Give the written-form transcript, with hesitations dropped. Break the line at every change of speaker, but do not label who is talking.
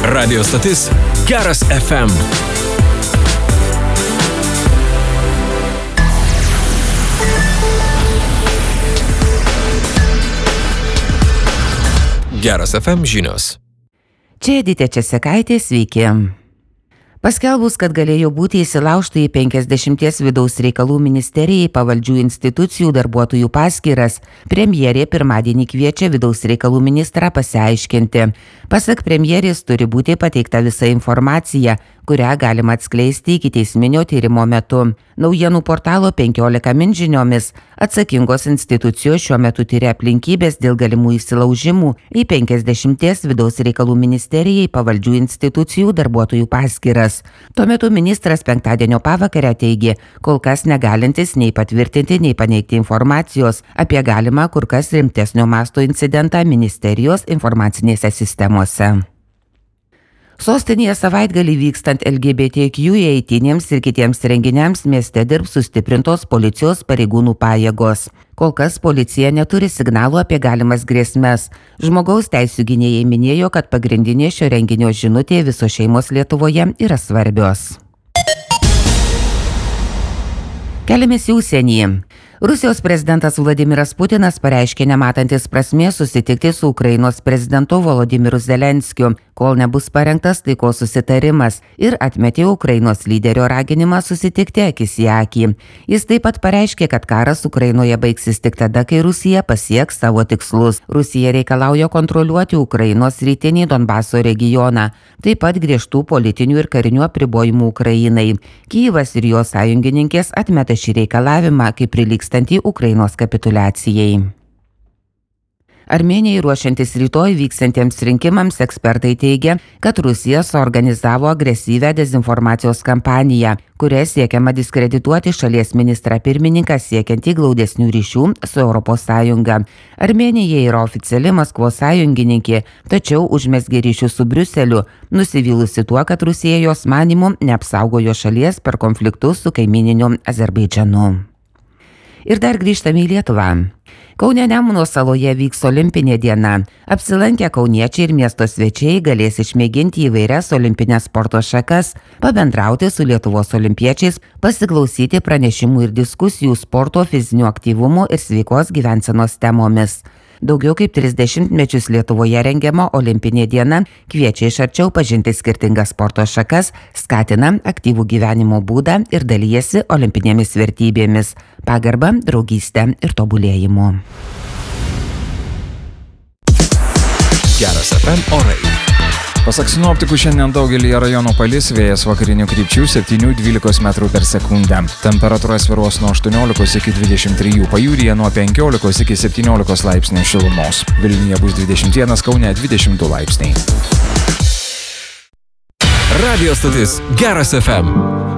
Radio stotis Geras FM. Geras FM žinios.
Čia Edita Česekaitė, sveiki. Paskelbus, kad galėjo būti įsilaužta į 50 vidaus reikalų ministerijai pavaldžių institucijų darbuotojų paskyras, premjerė pirmadienį kviečia vidaus reikalų ministrą pasiaiškinti. Pasak premjerės, turi būti pateikta visa informacija, kurią galima atskleisti ikiteisminio tyrimo metu. Naujienų portalo 15 min žiniomis atsakingos institucijos šiuo metu tyria aplinkybės dėl galimų įsilaužimų į 50 vidaus reikalų ministerijai pavaldžių institucijų darbuotojų paskyras. Tuo metu ministras penktadienio pavakarę teigė, kol kas negalintis nei patvirtinti, nei paneigti informacijos apie galimą kur kas rimtesnio masto incidentą ministerijos informacinėse sistemose. Sostinėje savaitgalį vykstant LGBTQ eitynėms ir kitiems renginiams mieste dirbs sustiprintos policijos pareigūnų pajėgos. Kol kas policija neturi signalų apie galimas grėsmes. Žmogaus teisių gynėjai minėjo, kad pagrindinė šio renginio žinutė visos šeimos Lietuvoje yra svarbios. Keliamės į užsienį. Rusijos prezidentas Vladimiras Putinas pareiškė nematantis prasmės susitikti su Ukrainos prezidentu Volodymyru Zelenskiu, kol nebus parengtas taikos susitarimas, ir atmetė Ukrainos lyderio raginimą susitikti akis į akį. Jis taip pat pareiškė, kad karas Ukrainoje baigsis tik tada, kai Rusija pasieks savo tikslus. Rusija reikalauja kontroliuoti Ukrainos rytinį Donbaso regioną, taip pat griežtų politinių ir karinių apribojimų Ukrainai. Kyjivas ir jo sąjungininkės atmeta šį reikalavimą kaip prilygstantį Ukrainos kapituliacijai. Armėnijai ruošiantis rytoj vyksiantiems rinkimams ekspertai teigia, kad Rusija suorganizavo agresyvę dezinformacijos kampaniją, kuria siekiama diskredituoti šalies ministrą pirmininką siekiantį glaudesnių ryšių su ES. Armėnija yra oficiali Maskvos sąjungininkė, tačiau užmezgė ryšius su Briuseliu, nusivylusi tuo, kad Rusija jos manymu neapsaugojo šalies per konfliktus su kaimyniniu Azerbaidžanu. Ir dar grįžtame į Lietuvą. Kaune Nemuno saloje vyks olimpinė diena. Apsilankę kauniečiai ir miesto svečiai galės išmėginti įvairias olimpinės sporto šakas, pabendrauti su Lietuvos olimpiečiais, pasiklausyti pranešimų ir diskusijų sporto, fizinio aktyvumo ir sveikos gyvensenos temomis. Daugiau kaip 30 mečius Lietuvoje rengiama olimpinė diena kviečia iš arčiau pažinti skirtingas sporto šakas, skatina aktyvų gyvenimo būdą ir dalijasi olimpinėmis vertybėmis – pagarba, draugystė ir tobulėjimu.
Geras FM orai.
Pasak sinoptikų, šiandien daugelį rajonų palis, vėjas vakarinių krypčių 7–12 metrų per sekundę. Temperatūra svyruos nuo 18 iki 23, pajūryje nuo 15 iki 17 laipsnių šilumos. Vilniuje bus 21, Kaune 22 laipsniai.
Radio stotis Geras FM.